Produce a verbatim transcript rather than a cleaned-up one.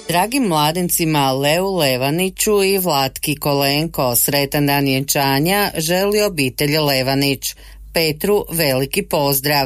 Dragim mladencima Leu Levaniću i Vlatki Kolenko sretan dan vjenčanja želi obitelj Levanić. Petru veliki pozdrav.